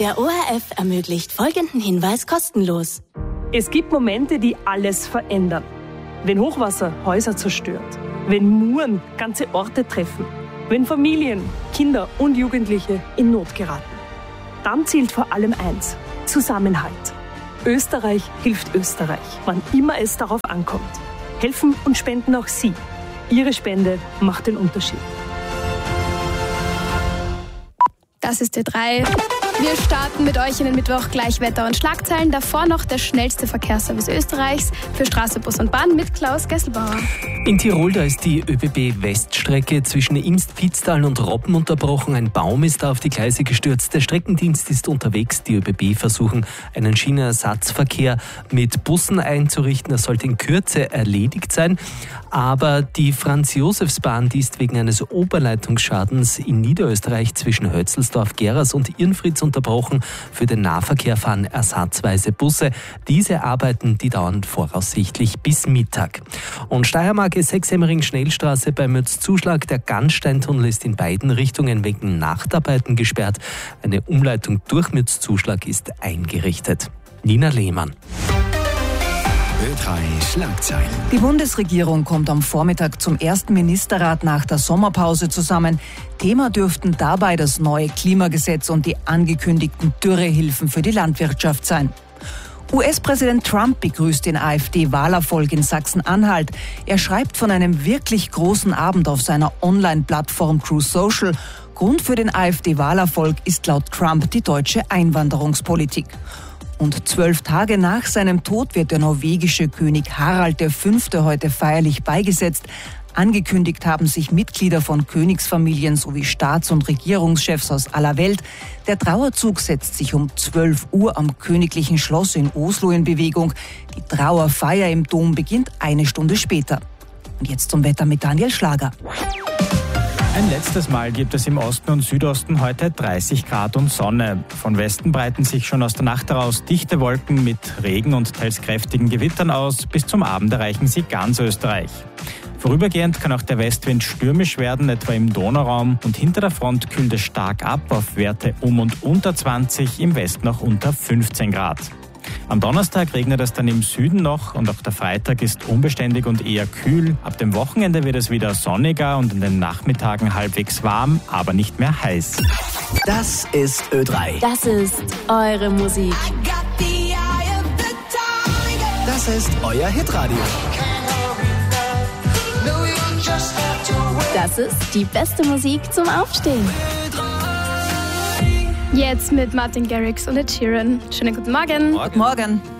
Der ORF ermöglicht folgenden Hinweis kostenlos. Es gibt Momente, die alles verändern. Wenn Hochwasser Häuser zerstört, wenn Muren ganze Orte treffen, wenn Familien, Kinder und Jugendliche in Not geraten. Dann zählt vor allem eins: Zusammenhalt. Österreich hilft Österreich, wann immer es darauf ankommt. Helfen und spenden auch Sie. Ihre Spende macht den Unterschied. Das ist Ö3. Wir starten mit euch in den Mittwoch gleich Wetter und Schlagzeilen. Davor noch der schnellste Verkehrsservice Österreichs für Straße, Bus und Bahn mit Klaus Gesselbauer. In Tirol, da ist die ÖBB-Weststrecke zwischen Imst-Pitztal und Robben unterbrochen. Ein Baum ist da auf die Gleise gestürzt. Der Streckendienst ist unterwegs. Die ÖBB versuchen, einen Schienenersatzverkehr mit Bussen einzurichten. Das sollte in Kürze erledigt sein. Aber die Franz-Josefs-Bahn, die ist wegen eines Oberleitungsschadens in Niederösterreich zwischen Hötzelsdorf, Geras und Irnfritz unterbrochen. Für den Nahverkehr fahren ersatzweise Busse. Diese Arbeiten, die dauern voraussichtlich bis Mittag. Und Steiermark Sechsemmering-Schnellstraße bei Mürzzuschlag. Der Gannsteintunnel ist in beiden Richtungen wegen Nachtarbeiten gesperrt. Eine Umleitung durch Mürzzuschlag ist eingerichtet. Nina Lehmann. Ö3 Schlagzeilen. Die Bundesregierung kommt am Vormittag zum ersten Ministerrat nach der Sommerpause zusammen. Thema dürften dabei das neue Klimagesetz und die angekündigten Dürrehilfen für die Landwirtschaft sein. US-Präsident Trump begrüßt den AfD-Wahlerfolg in Sachsen-Anhalt. Er schreibt von einem wirklich großen Abend auf seiner Online-Plattform Truth Social. Grund für den AfD-Wahlerfolg ist laut Trump die deutsche Einwanderungspolitik. Und 12 Tage nach seinem Tod wird der norwegische König Harald V. heute feierlich beigesetzt. Angekündigt haben sich Mitglieder von Königsfamilien sowie Staats- und Regierungschefs aus aller Welt. Der Trauerzug setzt sich um 12 Uhr am Königlichen Schloss in Oslo in Bewegung. Die Trauerfeier im Dom beginnt eine Stunde später. Und jetzt zum Wetter mit Daniel Schlager. Ein letztes Mal gibt es im Osten und Südosten heute 30 Grad und Sonne. Von Westen breiten sich schon aus der Nacht heraus dichte Wolken mit Regen und teils kräftigen Gewittern aus. Bis zum Abend erreichen sie ganz Österreich. Vorübergehend kann auch der Westwind stürmisch werden, etwa im Donauraum. Und hinter der Front kühlt es stark ab auf Werte um und unter 20, im Westen auch unter 15 Grad. Am Donnerstag regnet es dann im Süden noch und auch der Freitag ist unbeständig und eher kühl. Ab dem Wochenende wird es wieder sonniger und in den Nachmittagen halbwegs warm, aber nicht mehr heiß. Das ist Ö3. Das ist eure Musik. Das ist euer Hitradio. Das ist die beste Musik zum Aufstehen. Jetzt mit Martin Garrix und Ed Sheeran. Schönen guten Morgen. Morgen.